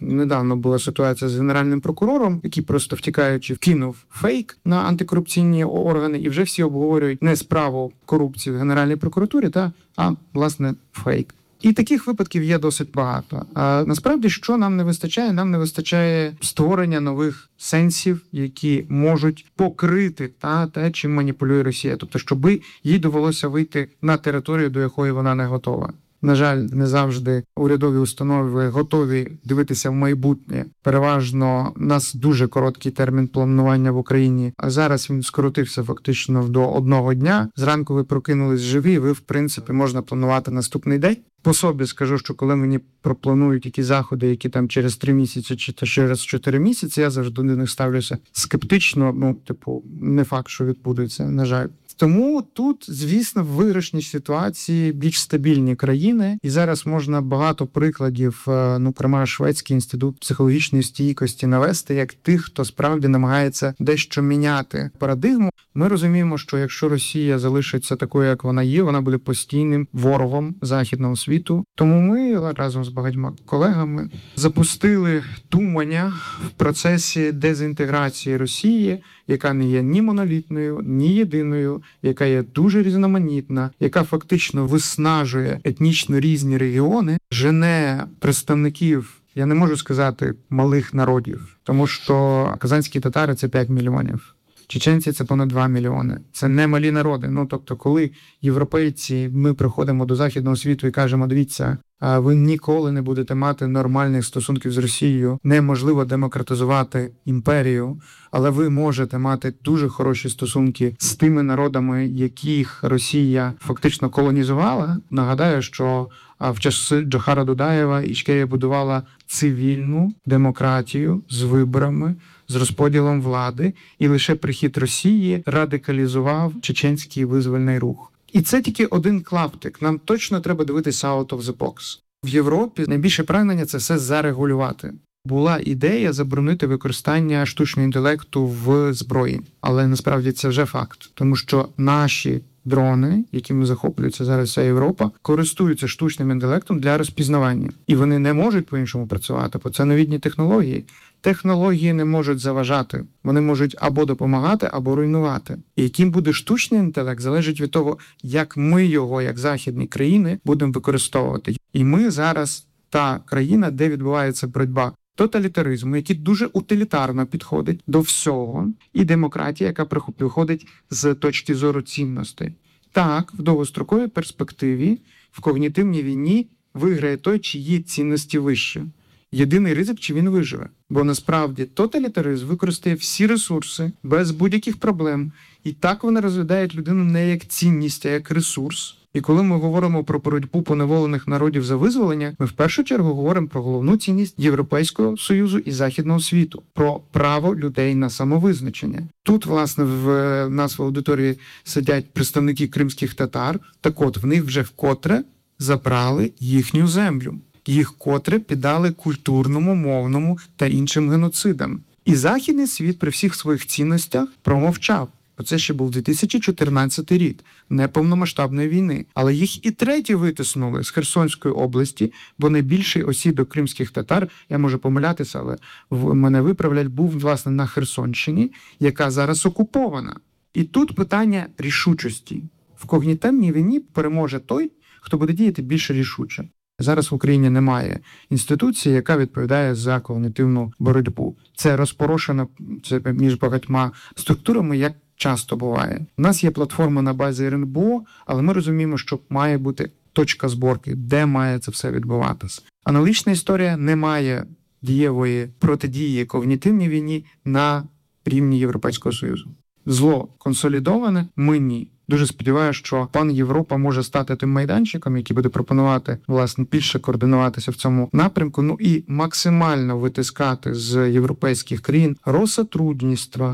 недавно була ситуація з генеральним прокурором, який просто втікаючи вкинув фейк на антикорупційні органи, і вже всі обговорюють не справу корупції в Генеральній прокуратурі, а власне фейк. І таких випадків є досить багато. А насправді, що нам не вистачає? Нам не вистачає створення нових сенсів, які можуть покрити те, чим маніпулює Росія. Тобто, щоб їй довелося вийти на територію, до якої вона не готова. На жаль, не завжди урядові установи готові дивитися в майбутнє. Переважно у нас дуже короткий термін планування в Україні, а зараз він скоротився фактично до одного дня. Зранку ви прокинулись живі, ви, в принципі, можна планувати наступний день. По собі скажу, що коли мені пропланують які заходи, які там через 3 місяці чи через 4 місяці, я завжди до них ставлюся скептично, не факт, що відбудеться, на жаль. Тому тут, звісно, в виграшній ситуації більш стабільні країни, і зараз можна багато прикладів, прямо Шведський інститут психологічної стійкості навести, як тих, хто справді намагається дещо міняти парадигму. Ми розуміємо, що якщо Росія залишиться такою, як вона є, вона буде постійним ворогом західного світу. Тому ми разом з багатьма колегами запустили думання в процесі дезінтеграції Росії, яка не є ні монолітною, ні єдиною, яка є дуже різноманітна, яка фактично виснажує етнічно різні регіони, жене представників, я не можу сказати, малих народів, тому що казанські татари – це 5 мільйонів. Чеченці – це понад 2 мільйони. Це не малі народи. Тобто, коли європейці, ми приходимо до західного світу і кажемо, дивіться, ви ніколи не будете мати нормальних стосунків з Росією, неможливо демократизувати імперію, але ви можете мати дуже хороші стосунки з тими народами, яких Росія фактично колонізувала. Нагадаю, що в часи Джохара Дудаєва Ічкерія будувала цивільну демократію з виборами, з розподілом влади, і лише прихід Росії радикалізував чеченський визвольний рух. І це тільки один клаптик. Нам точно треба дивитися out of the box. В Європі найбільше прагнення – це все зарегулювати. Була ідея заборонити використання штучного інтелекту в зброї. Але насправді це вже факт. Тому що наші дрони, якими захоплюється зараз вся Європа, користуються штучним інтелектом для розпізнавання. І вони не можуть по-іншому працювати, бо це новітні технології. Технології не можуть заважати. Вони можуть або допомагати, або руйнувати. І яким буде штучний інтелект, залежить від того, як ми його, як західні країни, будемо використовувати. І ми зараз та країна, де відбувається боротьба тоталітаризму, який дуже утилітарно підходить до всього, і демократія, яка приходить з точки зору цінностей. Так, в довгостроковій перспективі, в когнітивній війні виграє той, чиї цінності вищі. Єдиний ризик, чи він виживе. Бо насправді тоталітаризм використає всі ресурси без будь-яких проблем. І так вони розглядають людину не як цінність, а як ресурс. І коли ми говоримо про боротьбу поневолених народів за визволення, ми в першу чергу говоримо про головну цінність Європейського Союзу і Західного світу, про право людей на самовизначення. Тут, власне, в нас в аудиторії сидять представники кримських татар, так от, в них вже вкотре забрали їхню землю. Їх котре піддали культурному, мовному та іншим геноцидам. І Західний світ при всіх своїх цінностях промовчав. Оце ще був 2014 рік, неповномасштабної війни. Але їх і треті витиснули з Херсонської області, бо найбільший осідок кримських татар, я можу помилятися, але мене виправлять, був, власне, на Херсонщині, яка зараз окупована. І тут питання рішучості. В когнітивній війні переможе той, хто буде діяти більш рішуче. Зараз в Україні немає інституції, яка відповідає за когнітивну боротьбу. Це розпорошено між багатьма структурами, як часто буває. У нас є платформа на базі РНБО, але ми розуміємо, що має бути точка зборки, де має це все відбуватися. Аналогічна історія: немає дієвої протидії когнітивній війні на рівні Європейського Союзу. Зло консолідоване, ми ні. Дуже сподіваюся, що пан Європа може стати тим майданчиком, який буде пропонувати, власне, більше координуватися в цьому напрямку, і максимально витискати з європейських країн розсотрудничество,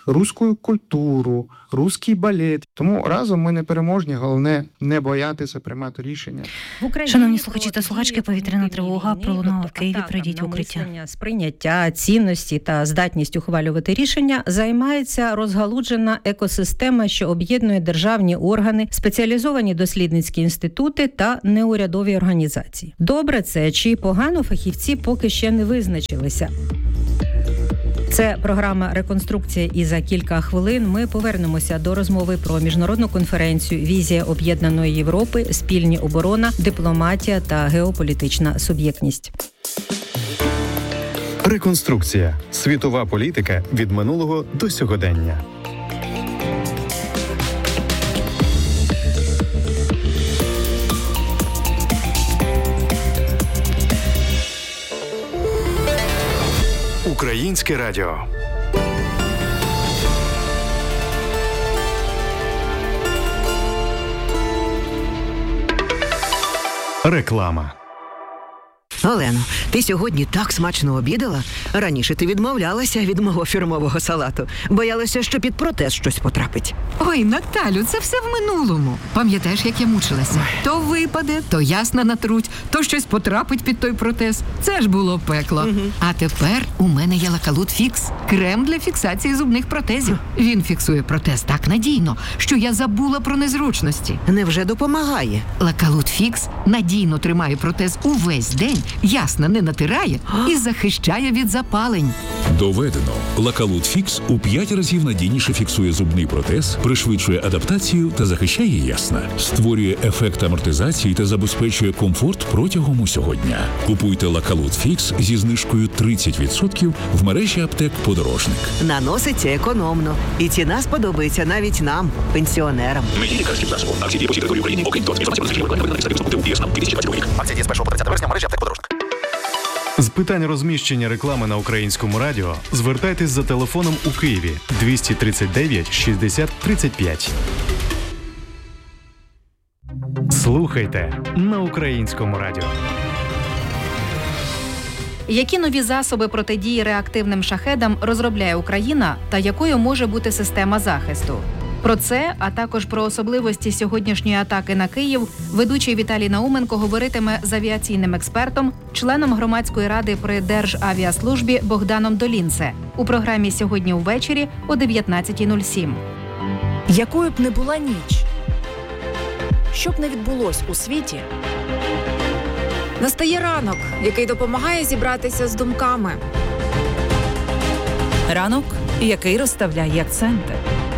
руську культуру, руський балет. Тому разом ми не переможні, головне не боятися приймати рішення. Шановні слухачі та слухачки, повітряна тривога пролунала в Києві, прийдіть в укриття. Сприйняття, цінності та здатність ухвалювати рішення займається розгалуджена екосистема, що об'єднує державні органи, спеціалізовані дослідницькі інститути та неурядові організації. Добре це чи погано, фахівці поки ще не визначилися. Це програма «Реконструкція», і за кілька хвилин ми повернемося до розмови про міжнародну конференцію «Візія об'єднаної Європи. Спільні оборона, дипломатія та геополітична суб'єктність». Реконструкція. Світова політика від минулого до сьогодення. Українське радіо. Реклама. Олено, ти сьогодні так смачно обідала? Раніше ти відмовлялася від мого фірмового салату. Боялася, що під протез щось потрапить. Ой, Наталю, це все в минулому. Пам'ятаєш, як я мучилася? То випаде, то ясна натруть, то щось потрапить під той протез. Це ж було пекло. А тепер у мене є Лакалут Фікс. Крем для фіксації зубних протезів. Він фіксує протез так надійно, що я забула про незручності. Невже допомагає? Лакалут Фікс надійно тримає протез увесь день, ясно не натирає і захищає від запалень. Доведено. Лакалут Фікс у 5 разів надійніше фіксує зубний протез, пришвидшує адаптацію та захищає ясна. Створює ефект амортизації та забезпечує комфорт протягом усього дня. Купуйте Лакалут Фікс зі знижкою 30% в мережі аптек «Подорожник». Наноситься економно. І ціна сподобається навіть нам, пенсіонерам. Акції дії по всій території України, окрім того, Акція діє з 1 по 30 вересня в мережі аптек «Подорожник». З питань розміщення реклами на Українському радіо звертайтесь за телефоном у Києві 239 60 35. Слухайте на Українському радіо. Які нові засоби протидії реактивним шахедам розробляє Україна та якою може бути система захисту? Про це, а також про особливості сьогоднішньої атаки на Київ, ведучий Віталій Науменко говоритиме з авіаційним експертом, членом громадської ради при Державіаслужбі Богданом Долінце у програмі «Сьогодні ввечері» о 19:07. Якою б не була ніч, що б не відбулось у світі, настає ранок, який допомагає зібратися з думками. Ранок, який розставляє акценти.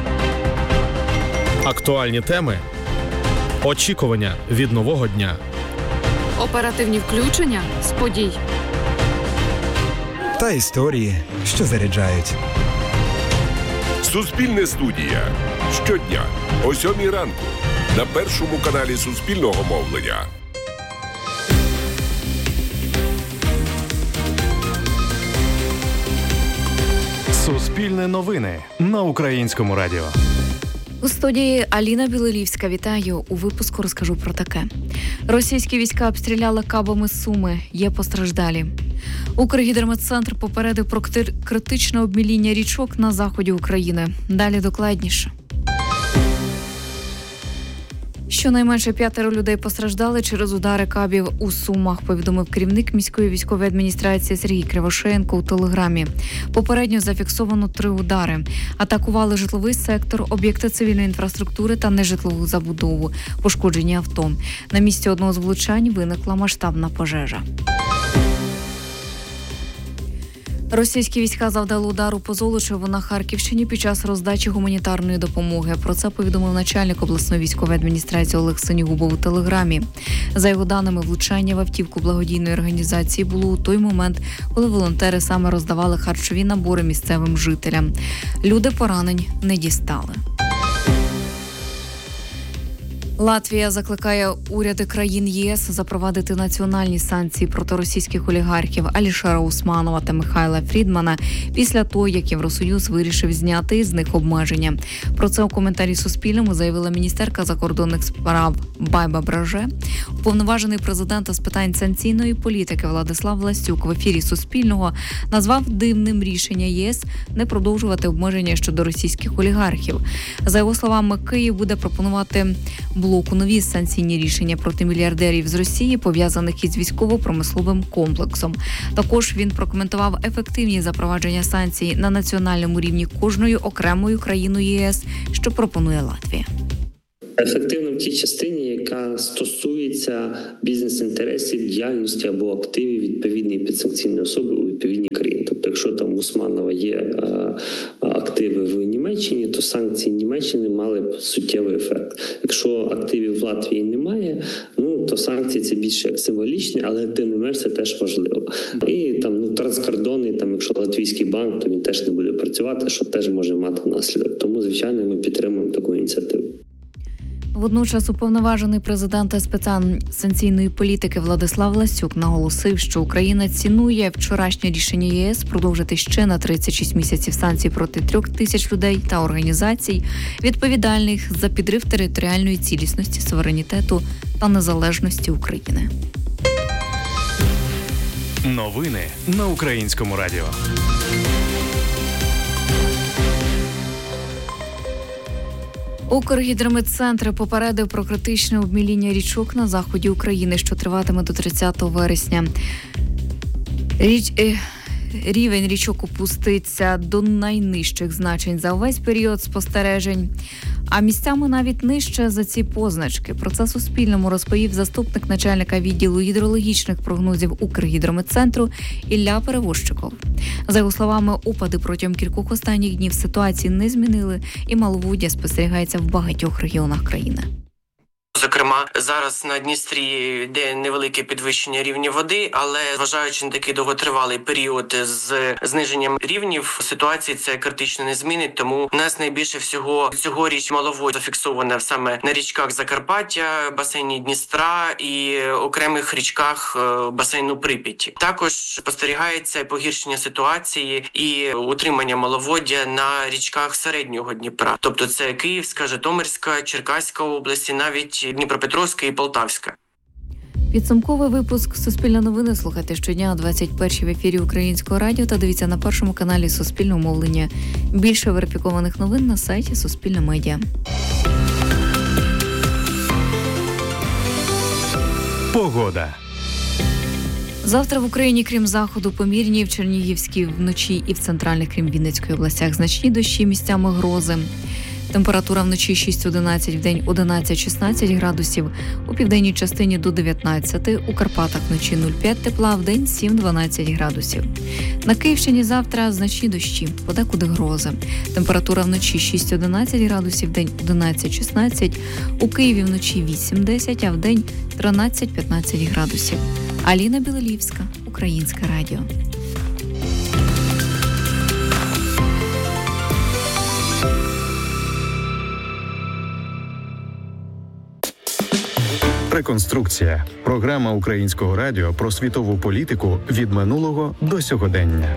Актуальні теми, очікування від нового дня. Оперативні включення з подій. Та історії, що заряджають. Суспільне студія. Щодня о 7:00 ранку на першому каналі Суспільного мовлення. Суспільне новини на Українському радіо. У студії Аліна Білолівська. Вітаю. У випуску розкажу про таке. Російські війська обстріляли кабами Суми. Є постраждалі. Укргідрометцентр попередив про критичне обміління річок на заході України. Далі докладніше. Щонайменше 5 людей постраждали через удари кабів у Сумах, повідомив керівник міської військової адміністрації Сергій Кривошеєнко у телеграмі. Попередньо зафіксовано 3 удари. Атакували житловий сектор, об'єкти цивільної інфраструктури та нежитлову забудову. Пошкоджені авто. На місці одного з влучань виникла масштабна пожежа. Російські війська завдали удару по Золочеву на Харківщині під час роздачі гуманітарної допомоги. Про це повідомив начальник обласної військової адміністрації Олег Синігубов у телеграмі. За його даними, влучання в автівку благодійної організації було у той момент, коли волонтери саме роздавали харчові набори місцевим жителям. Люди поранень не дістали. Латвія закликає уряди країн ЄС запровадити національні санкції проти російських олігархів Алішера Усманова та Михайла Фрідмана після того, як Євросоюз вирішив зняти з них обмеження. Про це у коментарі Суспільному заявила міністерка закордонних справ Байба Браже. Уповноважений президента з питань санкційної політики Владислав Властюк в ефірі Суспільного назвав дивним рішення ЄС не продовжувати обмеження щодо російських олігархів. За його словами, Київ буде пропонувати блоку нові санкційні рішення проти мільярдерів з Росії, пов'язаних із військово-промисловим комплексом. Також він прокоментував ефективні запровадження санкцій на національному рівні кожною окремою країною ЄС, що пропонує Латвія. Ефективно в тій частині, яка стосується бізнес-інтересів, діяльності або активів відповідної підсанкційної особи у відповідній країні. Тобто, якщо там у Усманова є активи в Німеччині, то санкції Німеччини мали б суттєвий ефект. Якщо активів в Латвії немає, то санкції це більше як символічні, але тим не менш це теж важливо. І там транскордонний, якщо латвійський банк, то він теж не буде працювати, що теж може мати наслідок. Тому, звичайно, ми підтримуємо таку ініціативу. Водночас уповноважений президента з питань санкційної політики Владислав Властюк наголосив, що Україна цінує вчорашнє рішення ЄС продовжити ще на 36 місяців санкцій проти 3000 людей та організацій, відповідальних за підрив територіальної цілісності, суверенітету та незалежності України. Новини на Українському радіо. Укргідрометцентр попередив про критичне обміління річок на заході України, що триватиме до 30 вересня. Рівень річок опуститься до найнижчих значень за увесь період спостережень, а місцями навіть нижче за ці позначки. Про це Суспільному розповів заступник начальника відділу гідрологічних прогнозів Укргідрометцентру Ілля Перевозчиков. За його словами, опади протягом кількох останніх днів ситуації не змінили, і маловоддя спостерігається в багатьох регіонах країни. Зокрема, зараз на Дністрі йде невелике підвищення рівня води, але зважаючи на такий довготривалий період з зниженням рівнів, ситуації це критично не змінить, тому у нас найбільше всього цьогоріч маловоддя зафіксоване саме на річках Закарпаття, басейні Дністра і окремих річках басейну Прип'яті. Також спостерігається погіршення ситуації і утримання маловоддя на річках середнього Дніпра. Тобто це Київська, Житомирська, Черкаська області, навіть Дніпропетровська і Полтавська. Підсумковий випуск «Суспільне новини» слухайте щодня о 21-й в ефірі Українського радіо та дивіться на першому каналі Суспільного мовлення. Більше верифікованих новин на сайті Суспільне медіа. Погода. Завтра в Україні, крім заходу, помірні, в Чернігівській вночі і в центральних, крім Вінницької областях, значні дощі, місцями грози. Температура вночі 6-11, вдень 11-16 градусів, у південній частині до 19, у Карпатах вночі 0,5 тепла, вдень 7-12 градусів. На Київщині завтра значні дощі, подекуди грози. Температура вночі 6-11 градусів, вдень 11-16, у Києві вночі 8-10, а вдень 13-15 градусів. Аліна Білолівська, Українське радіо. Реконструкція. Програма Українського радіо про світову політику від минулого до сьогодення.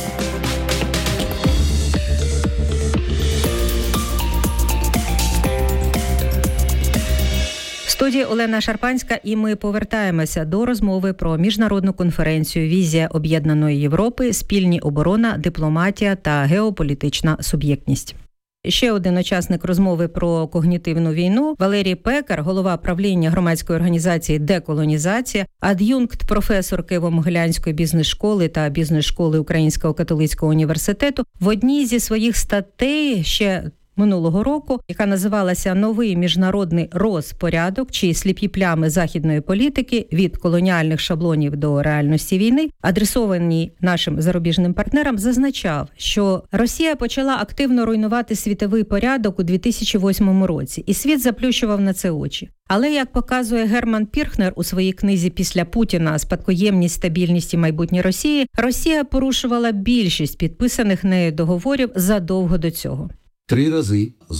В студії Олена Шарпанська, і ми повертаємося до розмови про міжнародну конференцію «Візія об'єднаної Європи. Спільні оборона, дипломатія та геополітична суб'єктність». Ще один учасник розмови про когнітивну війну – Валерій Пекар, голова правління громадської організації «Деколонізація», ад'юнкт професор Києво-Могилянської бізнес-школи та бізнес-школи Українського католицького університету. В одній зі своїх статей ще минулого року, яка називалася «Новий міжнародний розпорядок чи сліпі плями західної політики від колоніальних шаблонів до реальності війни», адресованій нашим зарубіжним партнерам, зазначав, що Росія почала активно руйнувати світовий порядок у 2008 році, і світ заплющував на це очі. Але, як показує Герман Пірхнер у своїй книзі «Після Путіна. Спадкоємність, стабільність і майбутнє Росії», Росія порушувала більшість підписаних нею договорів задовго до цього. 3 рази за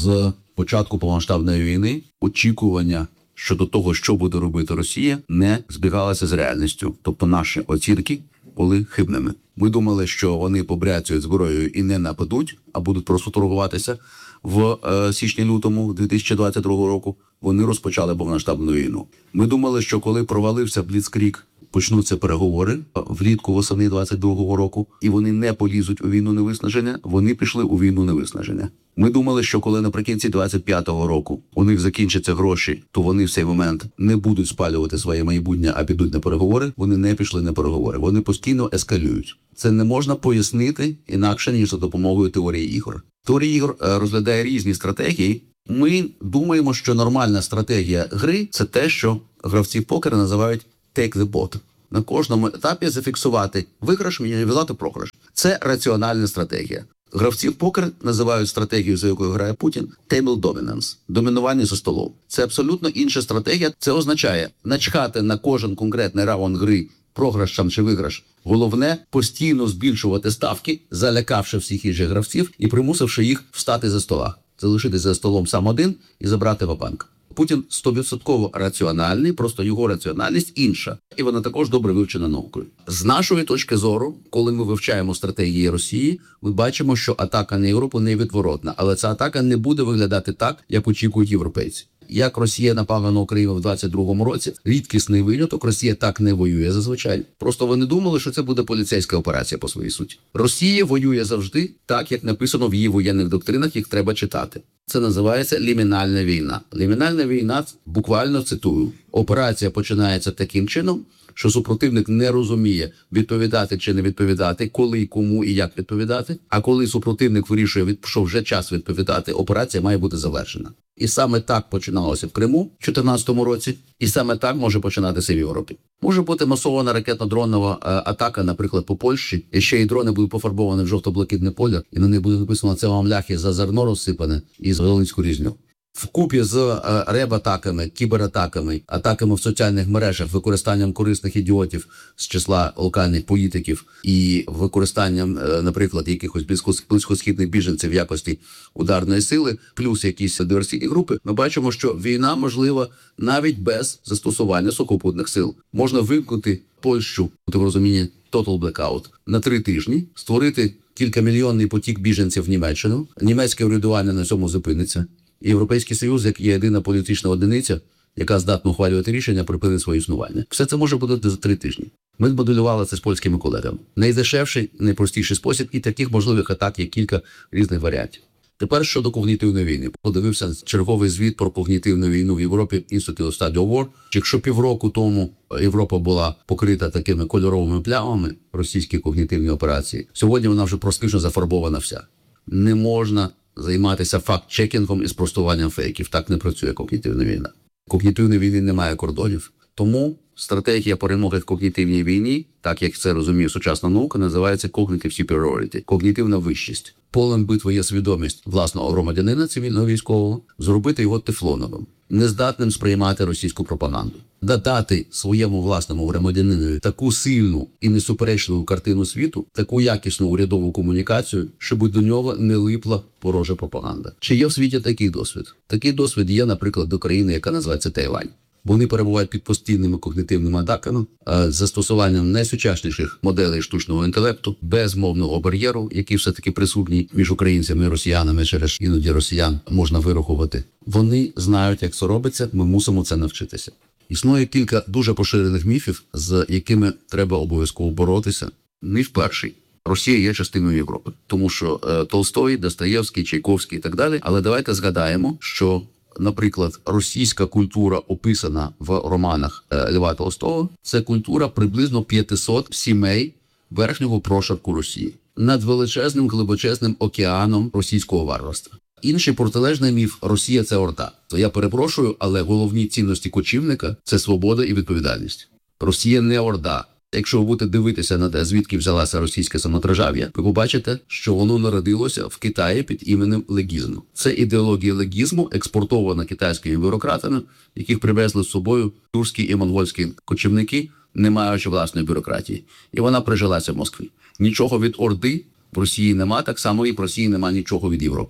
початку повномасштабної війни очікування щодо того, що буде робити Росія, не збігалося з реальністю. Тобто наші оцінки були хибними. Ми думали, що вони побряцюють зброєю і не нападуть, а будуть просто торгуватися. В січні-лютому 2022 року вони розпочали повномасштабну війну. Ми думали, що коли провалився Бліцкріг, почнуться переговори влітку восени 22-го року, і вони не полізуть у війну невиснаження, вони пішли у війну невиснаження. Ми думали, що коли наприкінці 25-го року у них закінчаться гроші, то вони в цей момент не будуть спалювати своє майбутнє, а підуть на переговори. Вони не пішли на переговори. Вони постійно ескалюють. Це не можна пояснити інакше, ніж за допомогою теорії ігор. Теорія ігор розглядає різні стратегії. Ми думаємо, що нормальна стратегія гри – це те, що гравці покера називають take the pot. На кожному етапі зафіксувати виграш, мінімізувати програш. Це раціональна стратегія. Гравці в покер називають стратегію, за якою грає Путін, table dominance – домінування за столом. Це абсолютно інша стратегія. Це означає начхати на кожен конкретний раунд гри, програш там чи виграш. Головне – постійно збільшувати ставки, залякавши всіх інших гравців і примусивши їх встати за стола. Залишитися за столом сам один і забрати ва-банк. Путін 100% раціональний, просто його раціональність інша. І вона також добре вивчена наукою. З нашої точки зору, коли ми вивчаємо стратегії Росії, ми бачимо, що атака на Європу невідворотна. Але ця атака не буде виглядати так, як очікують європейці. Як Росія напала на Україну в 22-му році, рідкісний виняток, Росія так не воює зазвичай. Просто вони думали, що це буде поліцейська операція по своїй суті. Росія воює завжди так, як написано в її воєнних доктринах, їх треба читати. Це називається лімінальна війна. Лімінальна війна, буквально цитую, операція починається таким чином, що супротивник не розуміє, відповідати чи не відповідати, коли, кому і як відповідати. А коли супротивник вирішує, що вже час відповідати, операція має бути завершена. І саме так починалося в Криму в 2014 році, і саме так може починатися в Європі. Може бути масована ракетно-дронова атака, наприклад, по Польщі, і ще й дрони будуть пофарбовані в жовто-блакитне поле, і на них буде написано «це вам ляхи за зерно розсипане» і з Волинську різню. Вкупі з реб-атаками, кібератаками, атаками в соціальних мережах, використанням корисних ідіотів з числа локальних політиків і використанням, наприклад, якихось близькосхідних біженців в якості ударної сили, плюс якісь диверсійні групи, ми бачимо, що війна можлива навіть без застосування сухопутних сил. Можна вимкнути Польщу, в розумінні total blackout, на 3 тижні, створити кількамільйонний потік біженців в Німеччину, німецьке урядування на цьому зупиниться. Європейський Союз, як є єдина політична одиниця, яка здатна ухвалювати рішення, припинить своє існування. Все це може бути за 3 тижні. Ми моделювали це з польськими колегами. Найдешевший, найпростіший спосіб, і таких можливих атак є кілька різних варіантів. Тепер щодо когнітивної війни. Подивився черговий звіт про когнітивну війну в Європі Institute of Study of War. Якщо півроку тому Європа була покрита такими кольоровими плямами, російські когнітивні операції, сьогодні вона вже практично зафарбована вся. Не можна займатися факт-чекінгом і спростуванням фейків. Так не працює когнітивна війна. Когнітивної війни немає кордонів. Тому стратегія перемоги в когнітивній війні, так як це розуміє сучасна наука, називається cognitive superiority – когнітивна вищість. Полем битви є свідомість власного громадянина цивільного військового, зробити його тефлоновим, нездатним сприймати російську пропаганду. Дати своєму власному громадянинові таку сильну і несуперечливу картину світу, таку якісну урядову комунікацію, щоб до нього не липла ворожа пропаганда. Чи є в світі такий досвід? Такий досвід є, наприклад, до країни, яка називається Тайвань. Вони перебувають під постійними когнітивними атаками, з застосуванням найсучасніших моделей штучного інтелекту, без мовного бар'єру, який все-таки присутній між українцями і росіянами, через іноді росіян можна вирахувати. Вони знають, як це робиться, ми мусимо це навчитися. Існує кілька дуже поширених міфів, з якими треба обов'язково боротися. Міф перший. Росія є частиною Європи. Тому що Толстой, Достоєвський, Чайковський і так далі. Але давайте згадаємо, що, наприклад, російська культура, описана в романах Льва Толстого, це культура приблизно 500 сімей верхнього прошарку Росії. Над величезним, глибочезним океаном російського варварства. Інший протилежний міф – Росія – це орда. То я перепрошую, але головні цінності кочівника – це свобода і відповідальність. Росія не орда. Якщо ви будете дивитися на те, звідки взялася російське самодержав'я, ви побачите, що воно народилося в Китаї під іменем легізму. Це ідеологія легізму, експортована китайськими бюрократами, яких привезли з собою турські і монгольські кочівники, не маючи власної бюрократії. І вона прижилася в Москві. Нічого від орди в Росії нема, так само і в Росії нема нічого від Європи.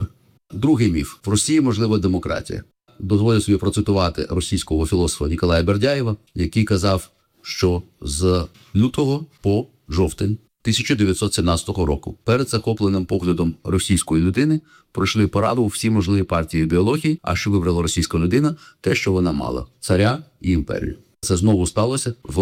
Другий міф. В Росії можлива демократія. Дозволю собі процитувати російського філософа Ніколая Бердяєва, який казав, що з лютого по жовтень 1917 року перед захопленим поглядом російської людини пройшли параду всі можливі партії ідеології, а що вибрала російська людина – те, що вона мала – царя і імперію. Це знову сталося в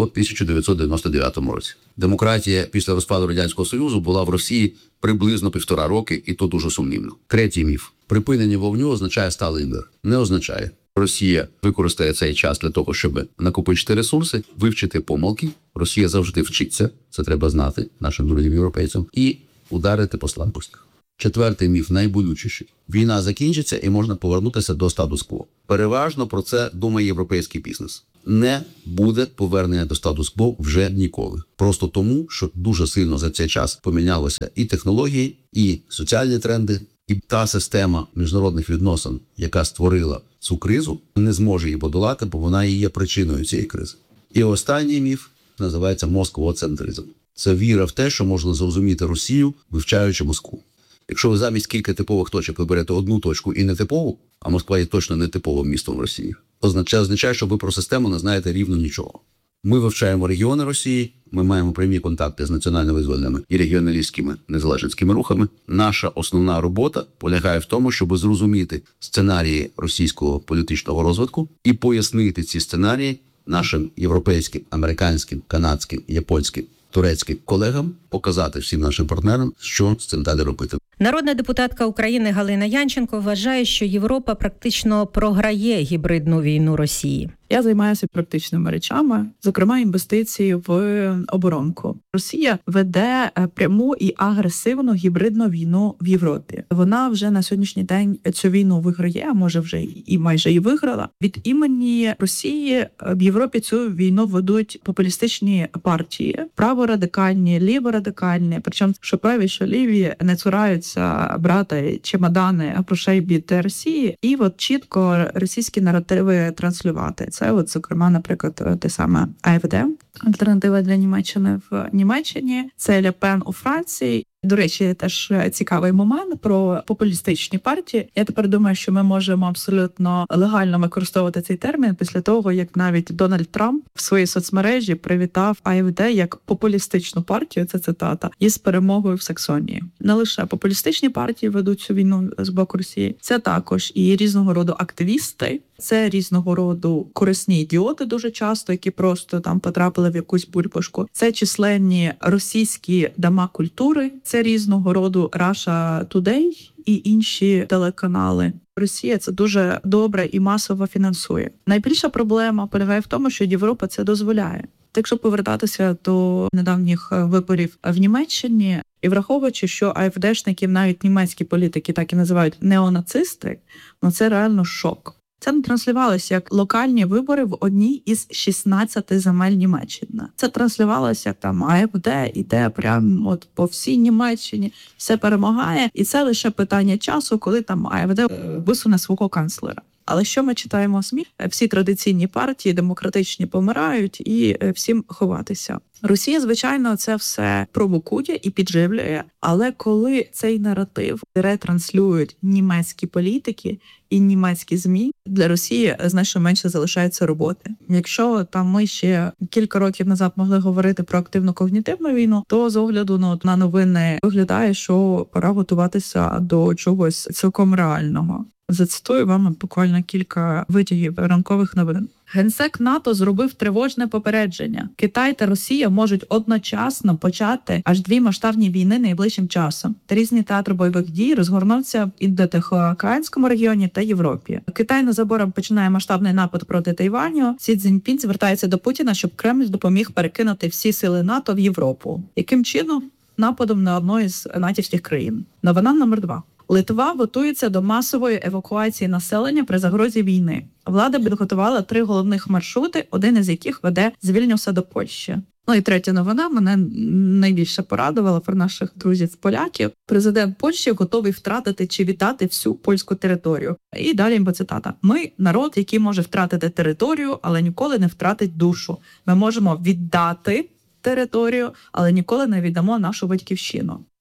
1999 році. Демократія після розпаду Радянського Союзу була в Росії приблизно 1,5 роки, і то дуже сумнівно. Третій міф. Припинення вогню означає сталий мир. Не означає. Росія використає цей час для того, щоб накопичити ресурси, вивчити помилки. Росія завжди вчиться, це треба знати нашим друзям європейцям, і ударити по слабкостях. Четвертий міф, найболючіший. Війна закінчиться і можна повернутися до статус-кво. Переважно про це думає європейський бізнес. Не буде повернення до статус-кво вже ніколи. Просто тому, що дуже сильно за цей час помінялися і технології, і соціальні тренди, і та система міжнародних відносин, яка створила цю кризу, не зможе її подолати, бо вона і є причиною цієї кризи. І останній міф називається москвоцентризм. Це віра в те, що можна зрозуміти Росію, вивчаючи Москву. Якщо ви замість кілька типових точок виберете одну точку і нетипову, а Москва є точно нетиповим містом в Росії, означає, що ви про систему не знаєте рівно нічого. Ми вивчаємо регіони Росії, ми маємо прямі контакти з національно-визвольними і регіоналістськими незалежницькими рухами. Наша основна робота полягає в тому, щоб зрозуміти сценарії російського політичного розвитку і пояснити ці сценарії нашим європейським, американським, канадським, японським, турецьким колегам, показати всім нашим партнерам, що з цим далі робити. Народна депутатка України Галина Янченко вважає, що Європа практично програє гібридну війну Росії. Я займаюся практичними речами, зокрема інвестиції в оборонку. Росія веде пряму і агресивну гібридну війну в Європі. Вона вже на сьогоднішній день цю війну виграє, а може вже і майже і виграла. Від імені Росії в Європі цю війну ведуть популістичні партії, праворадикальні, ліворадикальні. Причому що праві, що ліві не цураються брати чемодани грошей від Росії і от чітко російські наративи транслювати. Це от, зокрема, наприклад, те саме АФД, альтернатива для Німеччини в Німеччині, це Ле Пен у Франції. До речі, теж цікавий момент про популістичні партії. Я тепер думаю, що ми можемо абсолютно легально використовувати цей термін після того, як навіть Дональд Трамп в своїй соцмережі привітав АФД як популістичну партію, це цитата, із перемогою в Саксонії. Не лише популістичні партії ведуть цю війну з боку Росії, це також і різного роду активісти, це різного роду корисні ідіоти дуже часто, які просто там потрапили в якусь бульбашку. Це численні російські дома культури, це різного роду Russia Today і інші телеканали. Росія це дуже добре і масово фінансує. Найбільша проблема полягає в тому, що Європа це дозволяє. Якщо повертатися до недавніх виборів в Німеччині, і враховуючи, що АФДшників навіть німецькі політики так і називають неонацисти, ну це реально шок. Це не транслювалося як локальні вибори в одній із 16 земель Німеччини. Це транслювалося як там АФД іде прямо от по всій Німеччині, все перемагає. І це лише питання часу, коли там АФД висуне свого канцлера. Але що ми читаємо в ЗМІ? Всі традиційні партії демократичні помирають і всім ховатися. Росія, звичайно, це все провокує і підживлює, але коли цей наратив ретранслюють німецькі політики і німецькі ЗМІ, для Росії значно менше залишається роботи. Якщо там ми ще кілька років назад могли говорити про активну когнітивну війну, то з огляду на новини виглядає, що пора готуватися до чогось цілком реального. Зацитую вам буквально кілька видів ранкових новин. Генсек НАТО зробив тривожне попередження. Китай та Росія можуть одночасно почати аж 2 масштабні війни найближчим часом. Різні театри бойових дій розгорнуться в Індотихоокеанському регіоні та Європі. Китай незабаром починає масштабний напад проти Тайваню. Сі Цзіньпін звертається до Путіна, щоб Кремль допоміг перекинути всі сили НАТО в Європу. Яким чином? Нападом на одну із натівських країн. Новина номер 2. Литва готується до масової евакуації населення при загрозі війни. Влада підготувала 3 головних маршрути, один із яких веде з Вільнюса до Польщі. Ну і третя новина мене найбільше порадувала про наших друзів-поляків. Президент Польщі готовий втратити чи віддати всю польську територію. І далі цитата. «Ми – народ, який може втратити територію, але ніколи не втратить душу. Ми можемо віддати територію, але ніколи не віддамо нашу батьківщину».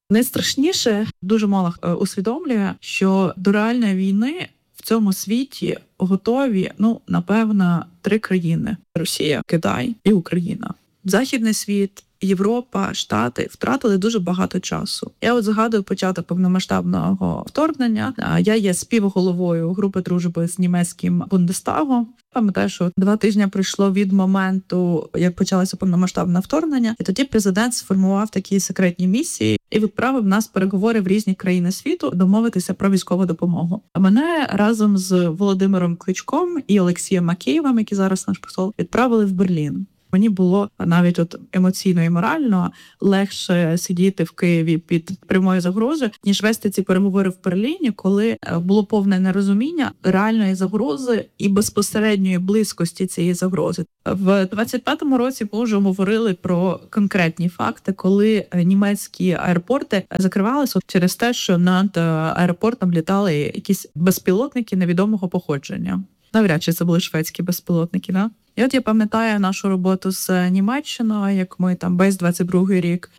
Найстрашніше, дуже мало хто усвідомлює, що до реальної війни в цьому світі готові, напевно, 3 країни: Росія, Китай і Україна. Західний світ, Європа, Штати втратили дуже багато часу. Я згадую початок повномасштабного вторгнення. Я є співголовою групи дружби з німецьким Бундестагом. Пам'ятаю, що 2 тижні пройшло від моменту, як почалося повномасштабне вторгнення, і тоді президент сформував такі секретні місії і відправив нас переговори в різні країни світу домовитися про військову допомогу. А мене разом з Володимиром Кличком і Олексієм Макеєвим, який зараз наш посол, відправили в Берлін. Мені було навіть емоційно і морально легше сидіти в Києві під прямою загрозою, ніж вести ці переговори в Берліні, коли було повне нерозуміння реальної загрози і безпосередньої близькості цієї загрози. В 25-му році ми вже говорили про конкретні факти, коли німецькі аеропорти закривалися через те, що над аеропортом літали якісь безпілотники невідомого походження. Навряд чи це були шведські безпілотники, да? І я пам'ятаю нашу роботу з Німеччиною, як ми там весь 22-й рік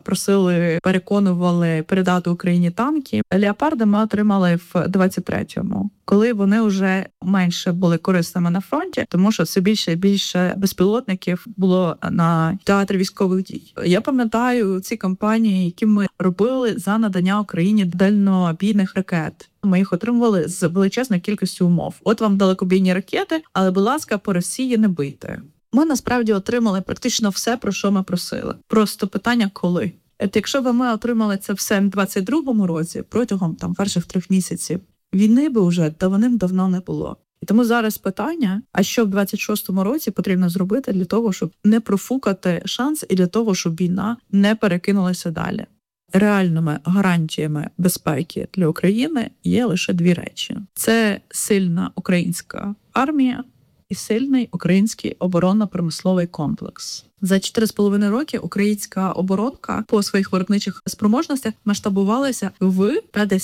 переконували передати Україні танки. Леопарди ми отримали в 23-му, коли вони вже менше були корисними на фронті, тому що все більше і більше безпілотників було на театрі військових дій. Я пам'ятаю ці кампанії, які ми робили за надання Україні дальнобійних ракет. Ми їх отримували з величезною кількістю умов. От вам далекобійні ракети, але, будь ласка, по Росії не бийте. Ми насправді отримали практично все, про що ми просили. Просто питання коли. Якщо б ми отримали це все в 22-му році, протягом перших 3 місяців, війни би вже давним-давно не було. І тому зараз питання, а що в 26-му році потрібно зробити для того, щоб не профукати шанс і для того, щоб війна не перекинулася далі. Реальними гарантіями безпеки для України є лише 2 речі. Це сильна українська армія і сильний український оборонно-промисловий комплекс. За 4,5 роки українська оборонка по своїх виробничих спроможностях масштабувалася в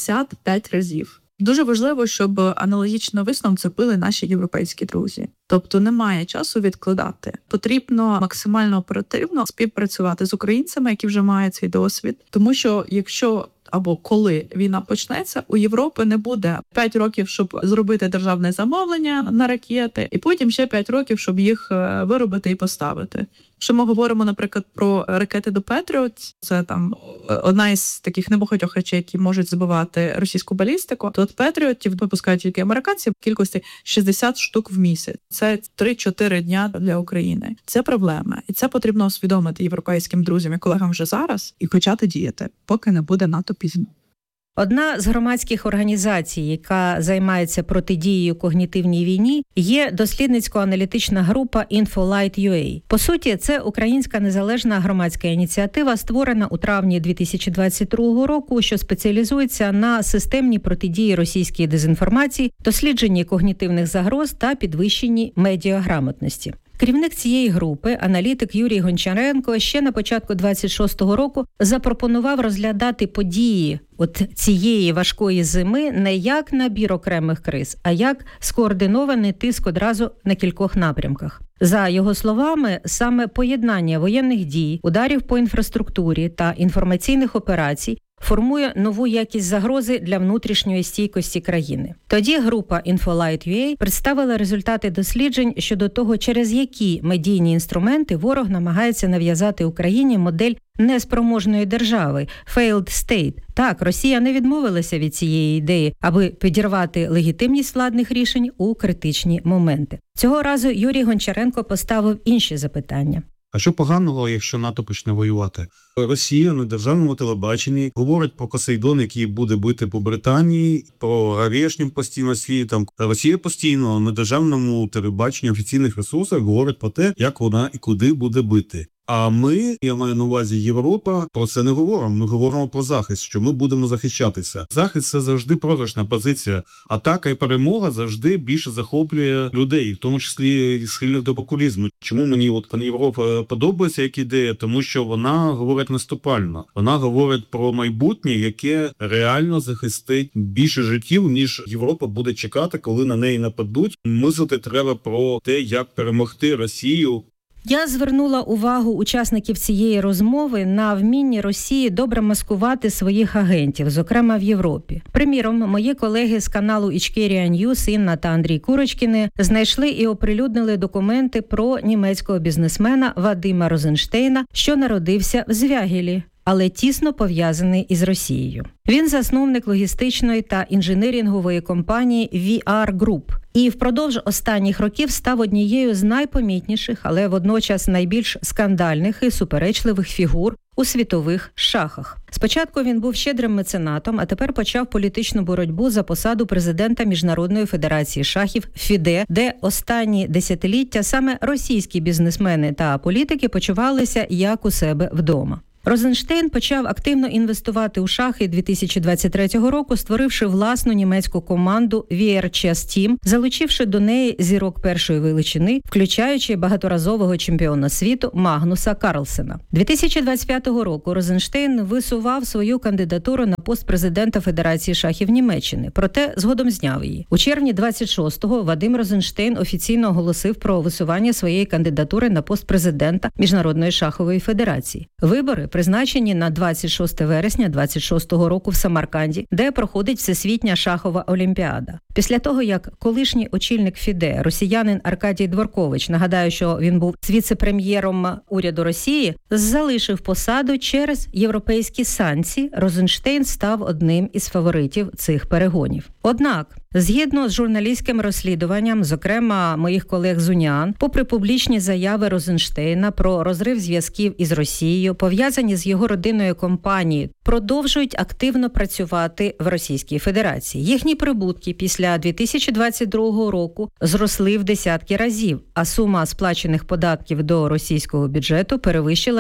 55 разів. Дуже важливо, щоб аналогічно висновок зробили наші європейські друзі. Тобто немає часу відкладати. Потрібно максимально оперативно співпрацювати з українцями, які вже мають свій досвід. Тому що якщо або коли війна почнеться, у Європи не буде 5 років, щоб зробити державне замовлення на ракети, і потім ще 5 років, щоб їх виробити і поставити. Якщо ми говоримо, наприклад, про ракети до Петріот, це одна із таких небагатьох речей, які можуть збивати російську балістику, то от Петріотів випускають тільки американці в кількості 60 штук в місяць. Це 3-4 дня для України. Це проблема. І це потрібно усвідомити європейським друзям і колегам вже зараз і почати діяти, поки не буде надто пізно. Одна з громадських організацій, яка займається протидією когнітивній війні, є дослідницько-аналітична група InfoLight.ua. По суті, це українська незалежна громадська ініціатива, створена у травні 2022 року, що спеціалізується на системній протидії російській дезінформації, дослідженні когнітивних загроз та підвищенні медіаграмотності. Керівник цієї групи, аналітик Юрій Гончаренко, ще на початку 26-го року запропонував розглядати події цієї важкої зими не як набір окремих криз, а як скоординований тиск одразу на кількох напрямках. За його словами, саме поєднання воєнних дій, ударів по інфраструктурі та інформаційних операцій формує нову якість загрози для внутрішньої стійкості країни. Тоді група InfoLight.ua представила результати досліджень щодо того, через які медійні інструменти ворог намагається нав'язати Україні модель неспроможної держави – failed state. Так, Росія не відмовилася від цієї ідеї, аби підірвати легітимність владних рішень у критичні моменти. Цього разу Юрій Гончаренко поставив інші запитання. А що поганого, якщо НАТО почне воювати? Росія на державному телебаченні говорить про Посейдон, який буде бити по Британії, про Орешнів постійно світом. Росія постійно на державному телебаченні, офіційних ресурсах говорить про те, як вона і куди буде бити. А ми, я маю на увазі Європа, про це не говоримо. Ми говоримо про захист, що ми будемо захищатися. Захист – це завжди програшна позиція. Атака і перемога завжди більше захоплює людей, в тому числі схильних до популізму. Чому мені пан Європа подобається як ідея? Тому що вона говорить наступально. Вона говорить про майбутнє, яке реально захистить більше життів, ніж Європа буде чекати, коли на неї нападуть. Мислити треба про те, як перемогти Росію. Я звернула увагу учасників цієї розмови на вмінні Росії добре маскувати своїх агентів, зокрема в Європі. Приміром, мої колеги з каналу Ічкерія Ньюс, Інна та Андрій Курочкіни, знайшли і оприлюднили документи про німецького бізнесмена Вадима Розенштейна, що народився в Звягелі, але тісно пов'язаний із Росією. Він засновник логістичної та інженерингової компанії VR Group і впродовж останніх років став однією з найпомітніших, але водночас найбільш скандальних і суперечливих фігур у світових шахах. Спочатку він був щедрим меценатом, а тепер почав політичну боротьбу за посаду президента Міжнародної федерації шахів ФІДЕ, де останні десятиліття саме російські бізнесмени та політики почувалися як у себе вдома. Розенштейн почав активно інвестувати у шахи 2023 року, створивши власну німецьку команду VR Chess Team, залучивши до неї зірок першої величини, включаючи багаторазового чемпіона світу Магнуса Карлсена. 2025 року Розенштейн висував свою кандидатуру на пост президента Федерації шахів Німеччини, проте згодом зняв її. У червні 26-го Вадим Розенштейн офіційно оголосив про висування своєї кандидатури на пост президента Міжнародної шахової федерації. Вибори призначені на 26 вересня 26-го року в Самарканді, де проходить Всесвітня шахова олімпіада. Після того, як колишній очільник ФІДЕ, росіянин Аркадій Дворкович, нагадаю, що він був віце-прем'єром уряду Росії, залишив посаду через європейські санкції, Розенштейн став одним із фаворитів цих перегонів. Однак, згідно з журналістським розслідуванням, зокрема моїх колег з УНІАН, попри публічні заяви Розенштейна про розрив зв'язків із Росією, пов'язані з його родиною компанії, продовжують активно працювати в Російській Федерації. Їхні прибутки після 2022 року зросли в десятки разів, а сума сплачених податків до російського бюджету перевищила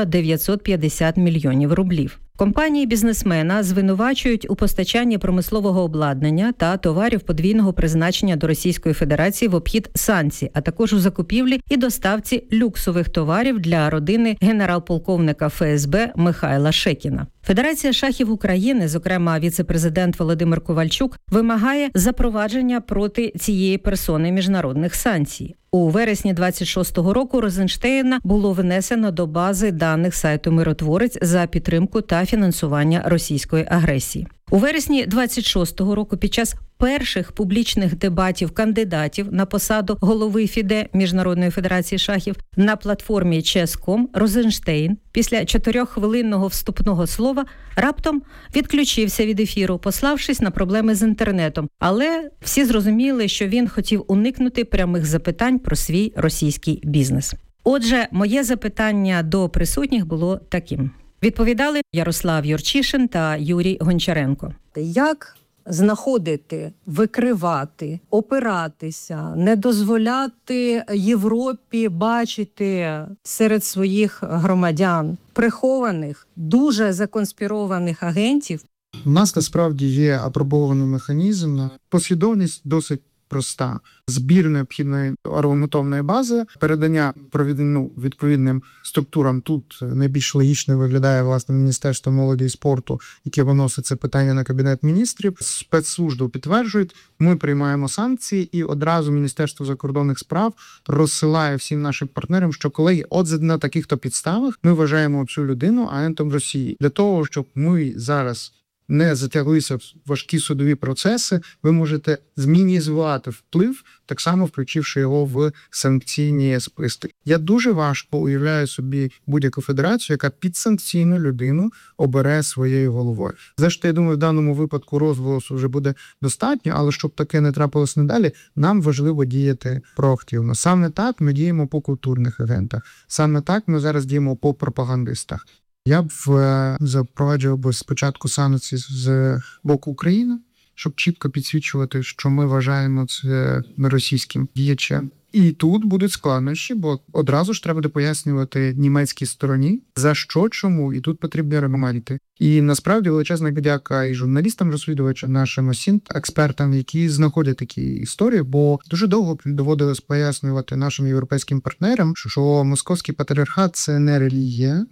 950 мільйонів рублів. Компанії бізнесмена звинувачують у постачанні промислового обладнання та товарів подвійного призначення до Російської Федерації в обхід санкцій, а також у закупівлі і доставці люксових товарів для родини генерал-полковника ФСБ Михайла Шекіна. Федерація шахів України, зокрема віце-президент Володимир Ковальчук, вимагає запровадження проти цієї персони міжнародних санкцій. У вересні 26-го року Розенштейна було внесено до бази даних сайту «Миротворець» за підтримку та фінансування російської агресії. У вересні 26-го року під час перших публічних дебатів кандидатів на посаду голови ФІДЕ Міжнародної федерації шахів на платформі Chess.com Розенштейн після 4-хвилинного вступного слова раптом відключився від ефіру, пославшись на проблеми з інтернетом. Але всі зрозуміли, що він хотів уникнути прямих запитань про свій російський бізнес. Отже, моє запитання до присутніх було таким. Відповідали Ярослав Юрчишин та Юрій Гончаренко. Як знаходити, викривати, опиратися, не дозволяти Європі бачити серед своїх громадян прихованих, дуже законспірованих агентів? У нас насправді є апробований механізм. Послідовність досить проста. Збір необхідної аргументовної бази, передання відповідним структурам. Тут найбільш логічно виглядає, власне, Міністерство молоді і спорту, яке виносить це питання на Кабінет міністрів. Спецслужби підтверджують, ми приймаємо санкції, і одразу Міністерство закордонних справ розсилає всім нашим партнерам, що, колеги, от на таких-то підставах ми вважаємо цю людину агентом Росії. Для того, щоб ми зараз не затяглися в важкі судові процеси, ви можете змінізувати вплив, так само включивши його в санкційні списки. Я дуже важко уявляю собі будь-яку федерацію, яка підсанкційну людину обере своєю головою. Зрештою, я думаю, в даному випадку розголосу вже буде достатньо, але щоб таке не трапилось надалі, нам важливо діяти проактивно. Саме так ми діємо по культурних агентах. Саме так ми зараз діємо по пропагандистах. Я б запроваджував спочатку санкції з боку України, щоб чітко підсвічувати, що ми вважаємо це російським діячем. І тут будуть складнощі, бо одразу ж треба буде пояснювати німецькій стороні, за що, чому, і тут потрібні аргументи. І насправді величезна дяка і журналістам, розслідувачам, нашим експертам, які знаходять такі історії, бо дуже довго доводилось пояснювати нашим європейським партнерам, що московський патріархат – це не релігія,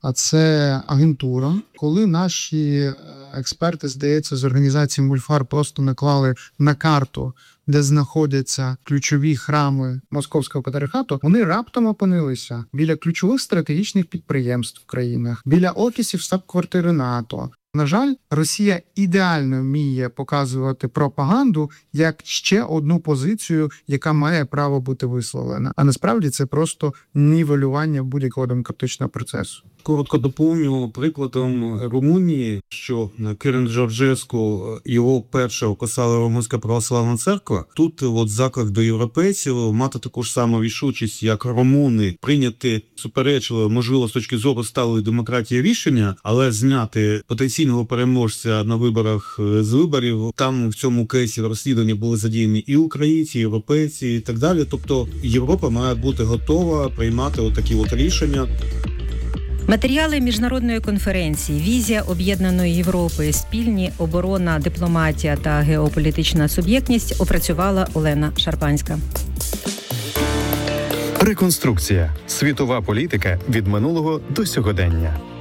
а це агентура. Коли наші експерти, здається, з організації Мульфар просто наклали на карту, де знаходяться ключові храми Московського патріархату, вони раптом опинилися біля ключових стратегічних підприємств в країнах, біля офісів штаб-квартири НАТО. На жаль, Росія ідеально вміє показувати пропаганду як ще одну позицію, яка має право бути висловлена. А насправді це просто нівелювання будь-якого демократичного процесу. Коротко доповню прикладом Румунії, що Кирил Джорджеску його першого косала Румунська православна церква. Тут от заклик до європейців мати таку ж саму рішучість, як румуни, прийняти суперечливе, можливо, з точки зору сталої демократії рішення, але зняти потенційного переможця на виборах з виборів. Там в цьому кейсі розслідування були задіяні і українці, і європейці, і так далі. Тобто Європа має бути готова приймати отакі от рішення. Матеріали міжнародної конференції «Візія об'єднаної Європи. Спільні оборона, дипломатія та геополітична суб'єктність» опрацювала Олена Шарпанська. Реконструкція. Світова політика від минулого до сьогодення.